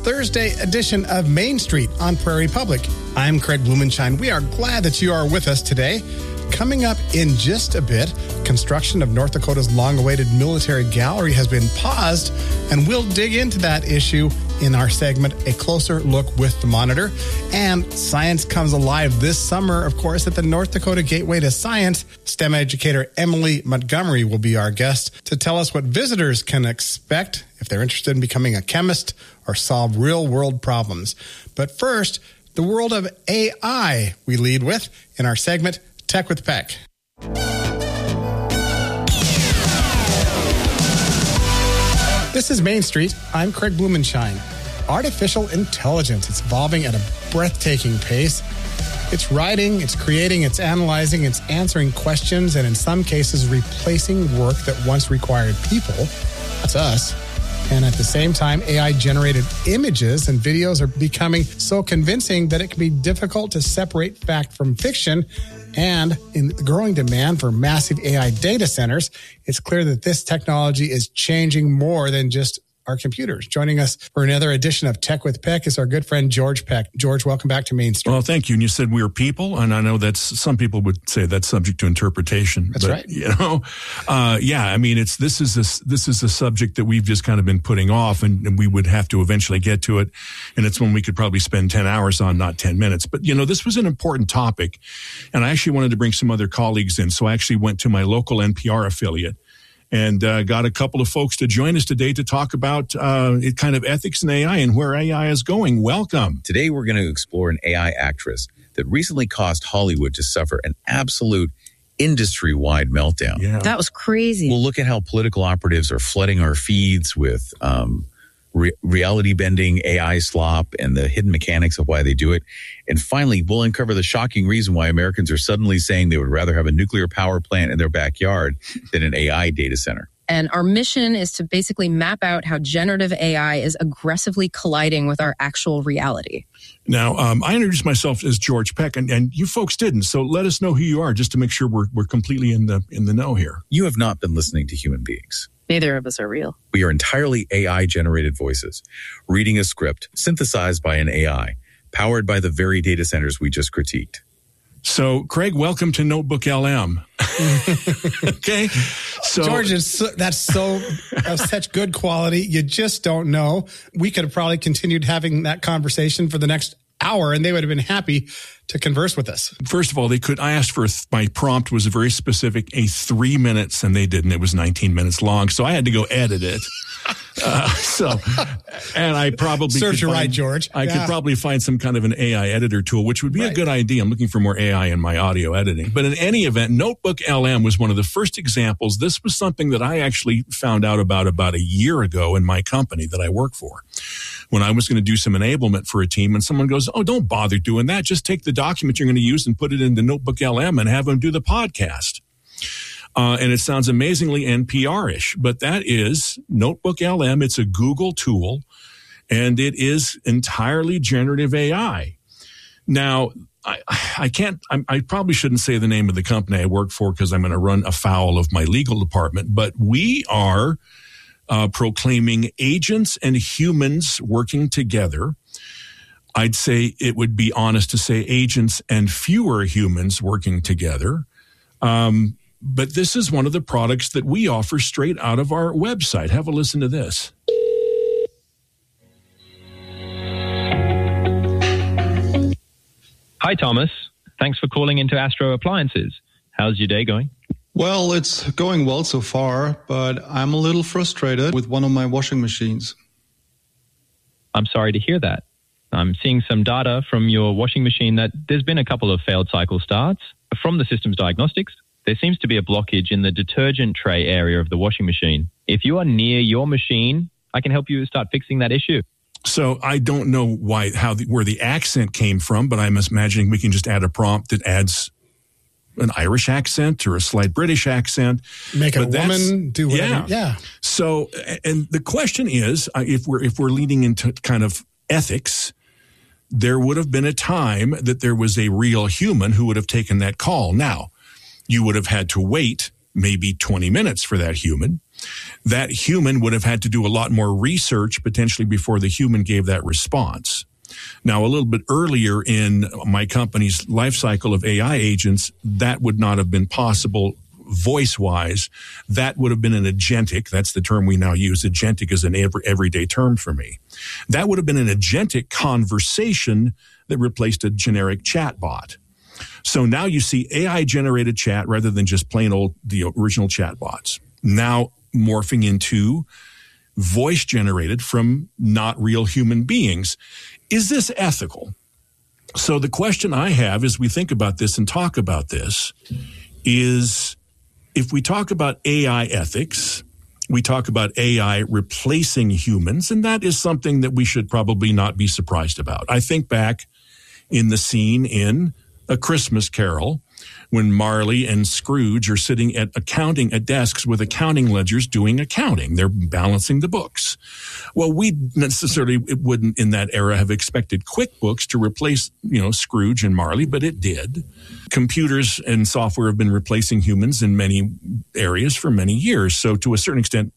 Thursday edition of Main Street on Prairie Public. I'm Craig Blumenshine. We are glad that you are with us today. Coming up in just a bit, construction of North Dakota's long-awaited military gallery has been paused, and we'll dig into that issue in our segment, A Closer Look with the Monitor. And science comes alive this summer, of course, at the North Dakota Gateway to Science. STEM educator Emily Montgomery will be our guest to tell us what visitors can expect if they're interested in becoming a chemist or solve real-world problems. But first, the world of AI we lead with in our segment, Tech with Peck. This is Main Street. I'm Craig Blumenshine. Artificial intelligence, it's evolving at a breathtaking pace. It's writing, it's creating, it's analyzing, it's answering questions, and in some cases, replacing work that once required people. That's us. And at the same time, AI-generated images and videos are becoming so convincing that it can be difficult to separate fact from fiction. And in the growing demand for massive AI data centers, it's clear that this technology is changing more than just our computers. Joining us for another edition of Tech with Peck is our good friend George Peck. George, welcome back to Main Street. Well, thank you. And you said we are people, and I know that's some people would say that's subject to interpretation. That's right. You know, I mean, this is a subject that we've just kind of been putting off, and we would have to eventually get to it. And it's one we could probably spend 10 hours on, not 10 minutes. But you know, this was an important topic, and I actually wanted to bring some other colleagues in, so I actually went to my local NPR affiliate and got a couple of folks to join us today to talk about kind of ethics in AI and where AI is going. Welcome. Today, we're going to explore an AI actress that recently caused Hollywood to suffer an absolute industry-wide meltdown. Yeah. That was crazy. We'll look at how political operatives are flooding our feeds with reality-bending AI slop and the hidden mechanics of why they do it. And finally, we'll uncover the shocking reason why Americans are suddenly saying they would rather have a nuclear power plant in their backyard than an AI data center. And our mission is to basically map out how generative AI is aggressively colliding with our actual reality. Now, I introduced myself as George Peck, and you folks didn't. So let us know who you are, just to make sure we're completely in the know here. You have not been listening to human beings. Neither of us are real. We are entirely AI-generated voices, reading a script synthesized by an AI, powered by the very data centers we just critiqued. So, Craig, welcome to Notebook LM. Okay. So, George, that's of such good quality. You just don't know. We could have probably continued having that conversation for the next hour, and they would have been happy to converse with us. First of all, I asked for my prompt was very specific, 3 minutes, and they didn't. It was 19 minutes long, so I had to go edit it. And I probably serves you right, George. I could probably find some kind of an AI editor tool, which would be a good idea. I'm looking for more AI in my audio editing. But in any event, Notebook LM was one of the first examples. This was something that I actually found out about a year ago in my company that I work for, when I was going to do some enablement for a team, and someone goes, "Oh, don't bother doing that. Just take the document you're going to use and put it into Notebook LM and have them do the podcast." And it sounds amazingly NPR-ish, but that is Notebook LM. It's a Google tool, and it is entirely generative AI. Now, I probably shouldn't say the name of the company I work for because I'm going to run afoul of my legal department, but we are proclaiming agents and humans working together. I'd say it would be honest to say agents and fewer humans working together. But this is one of the products that we offer straight out of our website. Have a listen to this. Hi, Thomas. Thanks for calling into Astro Appliances. How's your day going? Well, it's going well so far, but I'm a little frustrated with one of my washing machines. I'm sorry to hear that. I'm seeing some data from your washing machine that there's been a couple of failed cycle starts. From the system's diagnostics, there seems to be a blockage in the detergent tray area of the washing machine. If you are near your machine, I can help you start fixing that issue. So I don't know where the accent came from, but I'm imagining we can just add a prompt that adds an Irish accent or a slight British accent. Make it a woman, do whatever. Yeah. So, and the question is, if we're leading into kind of ethics, there would have been a time that there was a real human who would have taken that call. Now, you would have had to wait maybe 20 minutes for that human. that human would have had to do a lot more research potentially before the human gave that response. Now, a little bit earlier in my company's life cycle of AI agents, that would not have been possible voice-wise. That would have been an agentic. That's the term we now use. Agentic is an everyday term for me. That would have been an agentic conversation that replaced a generic chat bot. So now you see AI-generated chat rather than just plain old, the original chat bots. Now morphing into voice-generated from not real human beings. Is this ethical? So the question I have as we think about this and talk about this is, if we talk about AI ethics, we talk about AI replacing humans, and that is something that we should probably not be surprised about. I think back in the scene in A Christmas Carol when Marley and Scrooge are sitting at desks with accounting ledgers doing accounting. They're balancing the books. Well, we necessarily wouldn't in that era have expected QuickBooks to replace, Scrooge and Marley, but it did. Computers and software have been replacing humans in many areas for many years. So to a certain extent,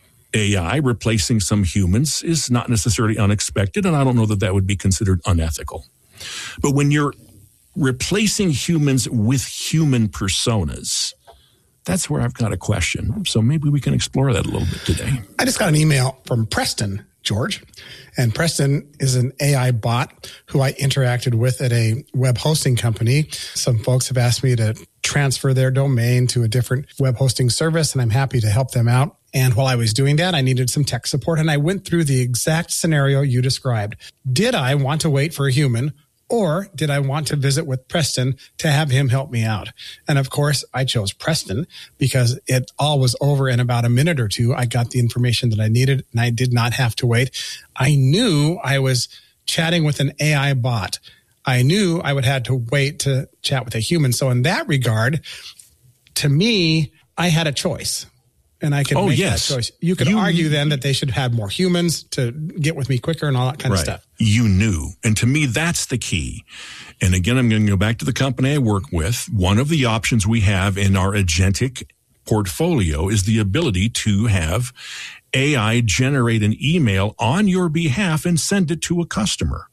AI replacing some humans is not necessarily unexpected, and I don't know that that would be considered unethical. But when you're replacing humans with human personas, that's where I've got a question. So maybe we can explore that a little bit today. I just got an email from Preston, George. And Preston is an AI bot who I interacted with at a web hosting company. Some folks have asked me to transfer their domain to a different web hosting service, and I'm happy to help them out. And while I was doing that, I needed some tech support, and I went through the exact scenario you described. Did I want to wait for a human, or did I want to visit with Preston to have him help me out? And of course, I chose Preston because it all was over in about a minute or two. I got the information that I needed, and I did not have to wait. I knew I was chatting with an AI bot. I knew I would have to wait to chat with a human. So in that regard, to me, I had a choice. And I could make that choice. You could argue then that they should have more humans to get with me quicker and all that kind of stuff. You knew. And to me, that's the key. And again, I'm going to go back to the company I work with. One of the options we have in our agentic portfolio is the ability to have AI generate an email on your behalf and send it to a customer.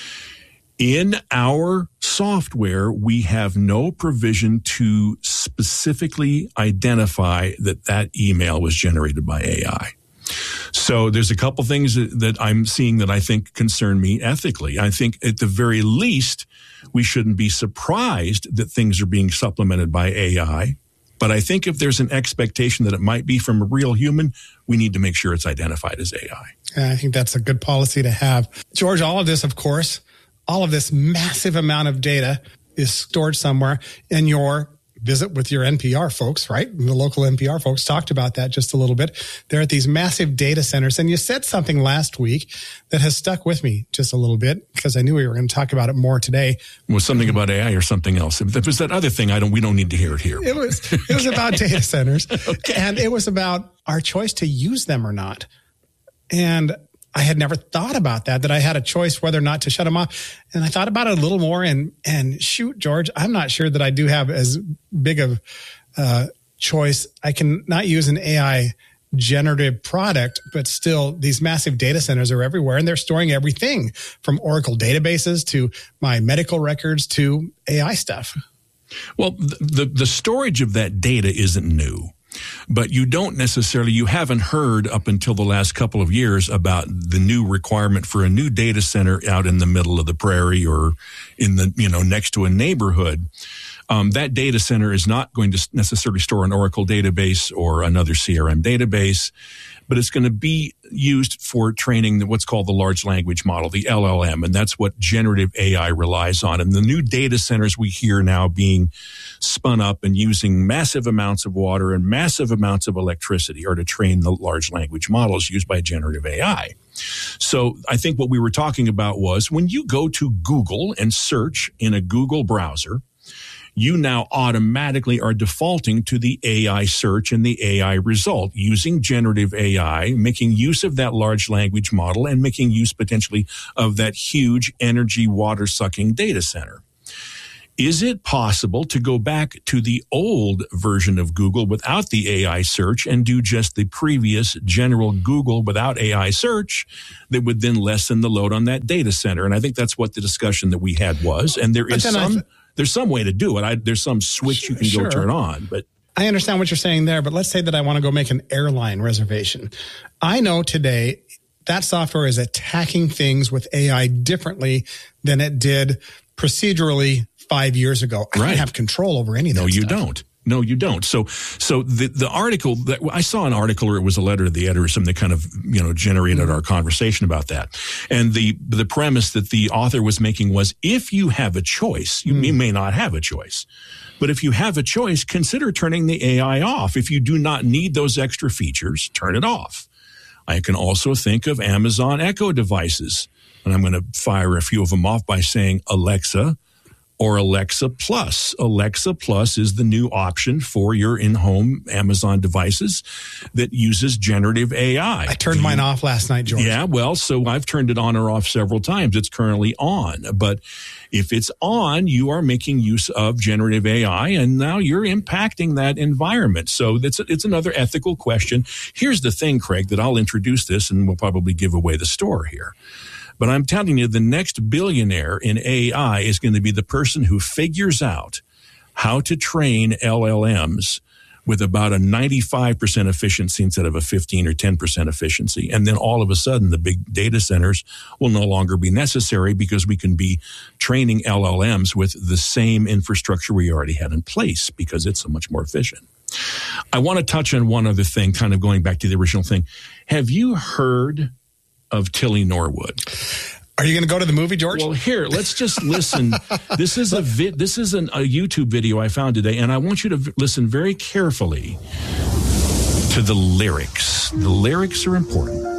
In our software, we have no provision to specifically identify that email was generated by AI. So there's a couple things that I'm seeing that I think concern me ethically. I think at the very least, we shouldn't be surprised that things are being supplemented by AI. But I think if there's an expectation that it might be from a real human, we need to make sure it's identified as AI. I think that's a good policy to have. George, all of this, of course, all of this massive amount of data is stored somewhere in your visit with your NPR folks, right? The local NPR folks talked about that just a little bit. They're at these massive data centers. And you said something last week that has stuck with me just a little bit because I knew we were going to talk about it more today. Was something about AI or something else? If it was that other thing, we don't need to hear it here. It was about data centers. Okay. And it was about our choice to use them or not. And I had never thought about that I had a choice whether or not to shut them off. And I thought about it a little more and shoot, George, I'm not sure that I do have as big of a choice. I can not use an AI generative product, but still these massive data centers are everywhere and they're storing everything from Oracle databases to my medical records to AI stuff. Well, the storage of that data isn't new. But you haven't heard up until the last couple of years about the new requirement for a new data center out in the middle of the prairie or in the, next to a neighborhood. That data center is not going to necessarily store an Oracle database or another CRM database, but it's going to be used for training what's called the large language model, the LLM, and that's what generative AI relies on. And the new data centers we hear now being spun up and using massive amounts of water and massive amounts of electricity are to train the large language models used by generative AI. So I think what we were talking about was when you go to Google and search in a Google browser, you now automatically are defaulting to the AI search and the AI result using generative AI, making use of that large language model and making use potentially of that huge energy water sucking data center. Is it possible to go back to the old version of Google without the AI search and do just the previous general Google without AI search that would then lessen the load on that data center? And I think that's what the discussion that we had was. And there's some way to do it. There's some switch you can go turn on, but I understand what you're saying there, but let's say that I want to go make an airline reservation. I know today that software is attacking things with AI differently than it did procedurally 5 years ago. I don't have control over any of that No, you stuff. don't. No, you don't. So the article that I saw an article, or it was a letter to the editor, something that kind of, generated our conversation about that. And the premise that the author was making was, if you have a choice, you may not have a choice, but if you have a choice, consider turning the AI off. If you do not need those extra features, turn it off. I can also think of Amazon Echo devices, and I'm going to fire a few of them off by saying Alexa or Alexa Plus. Alexa Plus is the new option for your in-home Amazon devices that uses generative AI. I turned mine off last night, George. Yeah, well, so I've turned it on or off several times. It's currently on. But if it's on, you are making use of generative AI, and now you're impacting that environment. So it's another ethical question. Here's the thing, Craig, that I'll introduce this, and we'll probably give away the store here. But I'm telling you, the next billionaire in AI is going to be the person who figures out how to train LLMs with about a 95% efficiency instead of a 15 or 10% efficiency. And then all of a sudden, the big data centers will no longer be necessary because we can be training LLMs with the same infrastructure we already had in place because it's so much more efficient. I want to touch on one other thing, kind of going back to the original thing. Have you heard of Tilly Norwood? Are you going to go to the movie, George? Well, here, let's just listen. This is a YouTube video I found today, and I want you to listen very carefully to the lyrics. The lyrics are important.